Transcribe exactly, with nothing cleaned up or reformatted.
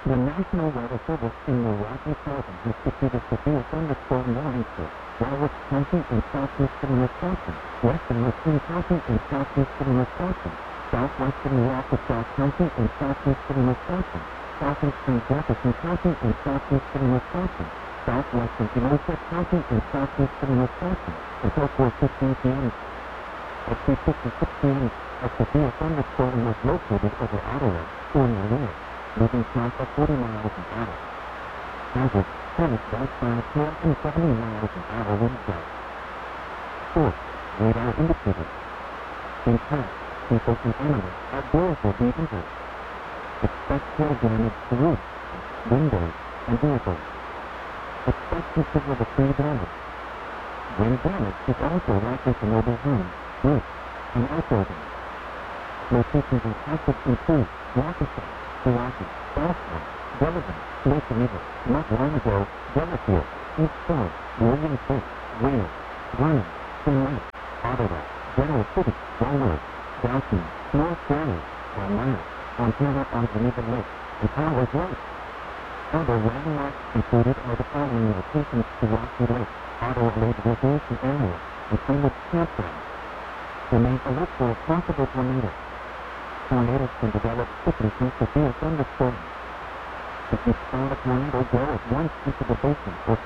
The National Weather Service in the Rocky Mountains has issued a severe thunderstorm warning for Walworth County and southeastern Wisconsin, western Wisconsin County and southeastern Wisconsin, southwestern Waukesha County and southeastern Wisconsin, southeastern Jefferson County and southeastern Wisconsin, southwestern Kenosha County and southeastern Wisconsin, until four fifteen p.m. At three fifty-six p.m., a severe thunderstorm was located over Ottawa, or near it, moving south at forty miles an hour. Hazard, tennis gusts by one hundred seventy miles an hour wind gusts. Fourth, radar indicated. In fact, people and animals outdoors will be injured. Expect hail damage to roofs, windows, and vehicles. Expect considerable tree damage. Wind damage is also likely to mobile homes, roofs, and outbuildings. Locations in Texas include Waukesha, Milwaukee, Boston, Delavan, Lake Geneva, Mount Wanago, Delafield, East Shore, William Creek, Wales, Vernon, Twin Lakes, Ottawa, General City, Walworth, Dawson, North Valley, Elmira, Montana on Geneva Lake, and Powers Lake. Other landmarks included are the following locations to Rocky Lake, Ottawa Lake Recreation Area, and Greenwich Campground. Remain alert for a possible tornado. Tornadoes can develop quickly from severe thunderstorms. If you spot a tornado, go at once into the basement or